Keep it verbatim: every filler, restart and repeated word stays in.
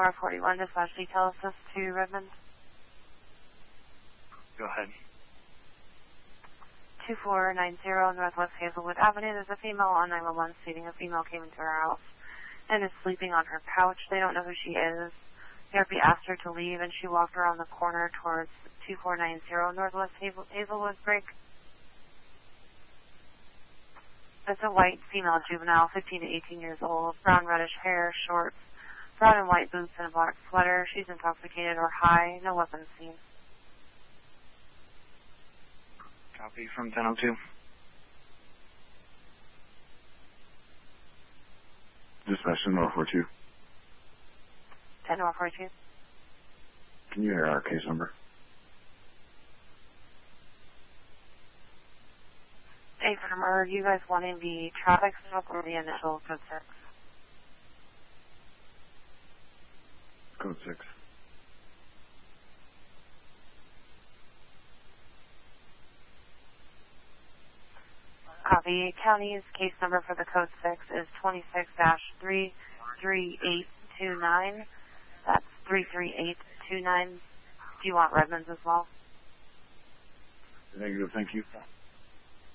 four forty-one, dispatch detail assist to Redmond. Go ahead. two four nine zero Northwest Hazelwood Avenue. There's a female on nine one one stating a female came into her house and is sleeping on her couch. They don't know who she is. Therapy asked her to leave, and she walked around the corner towards two four nine zero Northwest Hazelwood Break. It's a white female juvenile, fifteen to eighteen years old, brown reddish hair, shorts, brown and white boots, and a black sweater. She's intoxicated or high. No weapons seen. Copy from ten oh two. Dispatch ten oh four two. ten oh four two. Can you hear our case number? Affirm, are you guys wanting the traffic stop or the initial code six? Code six. Copy. County's case number for the code six is twenty-six dash three three eight two nine. That's three three eight two nine. Do you want Redmond's as well? Negative, thank you.